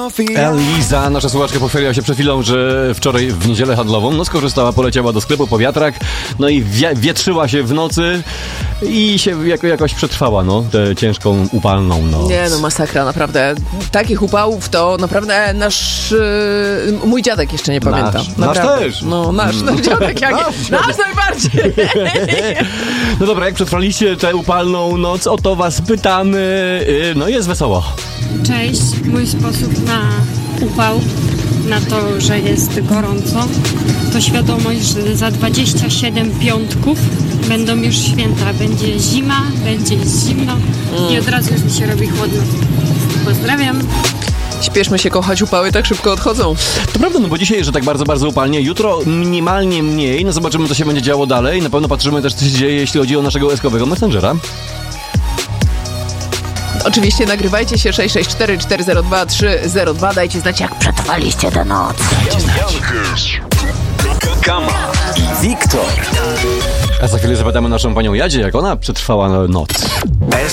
Eliza, nasza słuchaczka, pochwaliła się przed chwilą, że wczoraj w niedzielę handlową skorzystała, poleciała do sklepu po wiatrak, no i wietrzyła się w nocy i się jakoś przetrwała, tę ciężką, upalną noc. Nie, masakra, naprawdę. Takich upałów to naprawdę mój dziadek jeszcze nie pamięta. Nasz też. Nasz dziadek, nasz najbardziej. No dobra, jak przetrwaliście tę upalną noc, o to was pytamy. Jest wesoło. Cześć, mój sposób na upał, na to, że jest gorąco, to świadomość, że za 27 piątków będą już święta. Będzie zima, będzie zimno i od razu już mi się robi chłodno. Pozdrawiam. Śpieszmy się kochać, upały tak szybko odchodzą. To prawda, bo dzisiaj, że tak bardzo, bardzo upalnie. Jutro minimalnie mniej. Zobaczymy, co się będzie działo dalej. Na pewno patrzymy też, co się dzieje, jeśli chodzi o naszego eskowego Messengera. Oczywiście nagrywajcie się 664 402 302. Dajcie znać, jak przetrwaliście tę noc. Dajcie znać. Kama i Wiktor. A za chwilę zapytamy naszą panią Jadzie, jak ona przetrwała noc.